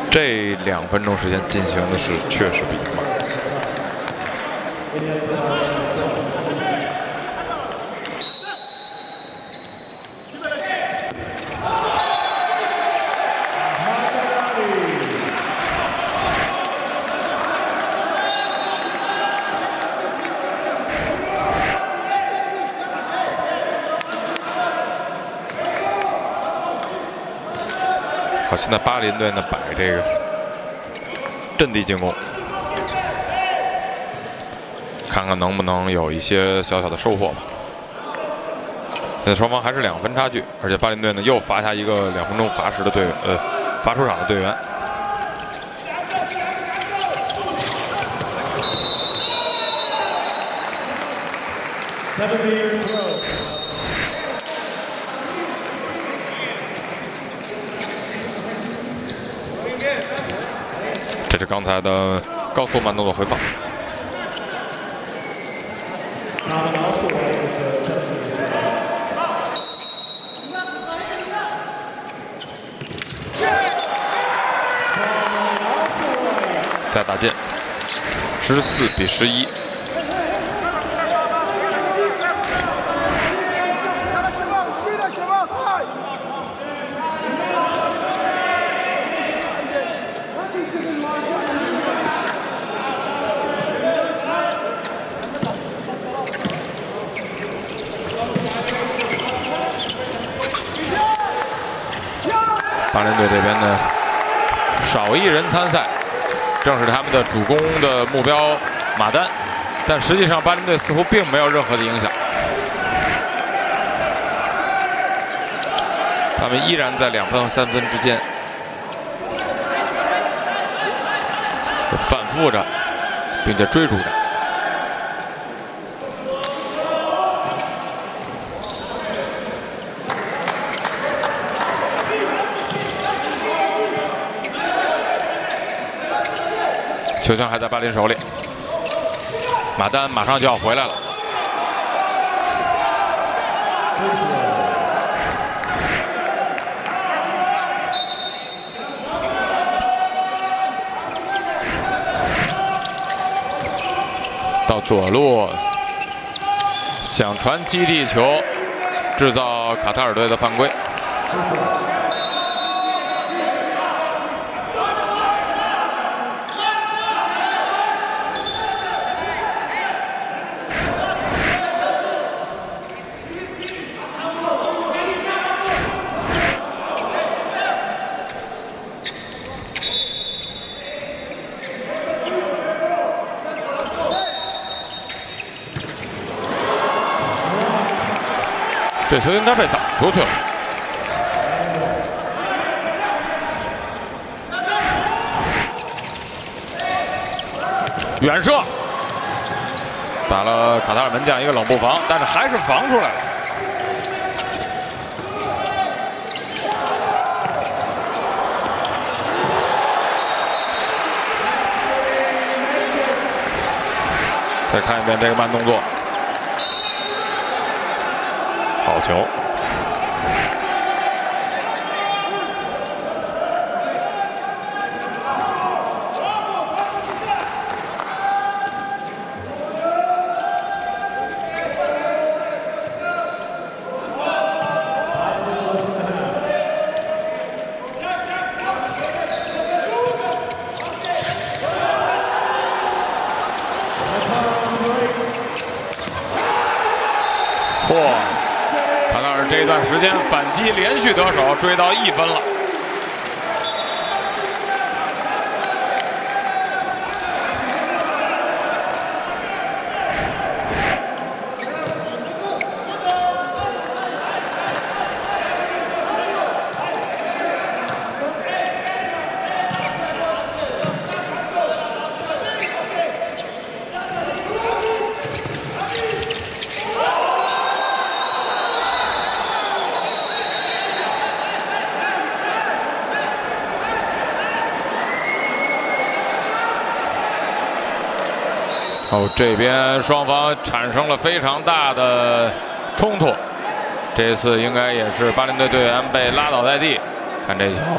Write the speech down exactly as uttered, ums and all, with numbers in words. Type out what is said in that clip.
这两分钟时间进行的是确实比较慢。好，现在巴林队呢摆这个阵地进攻，看看能不能有一些小小的收获吧。现在双方还是两分差距，而且巴林队呢又罚下一个两分钟罚时的队员，呃，罚出场的队员。这是刚才的高速慢动作回放。再打进，十四比十一。巴林队这边呢，少一人参赛，正是他们的主攻的目标马丹，但实际上巴林队似乎并没有任何的影响，他们依然在两分和三分之间反复着，并且追逐着。球权还在巴林手里，马丹马上就要回来了。到左路，想传基地球，制造卡塔尔队的犯规。这球应该被挡出去了。远射，打了卡塔尔门将一个冷步防，但是还是防出来了。再看一遍这个慢动作。好球！嚯！卡塔尔这段时间反击连续得手，追到一分了。哦，这边双方产生了非常大的冲突，这次应该也是巴林队队员被拉倒在地。看这球。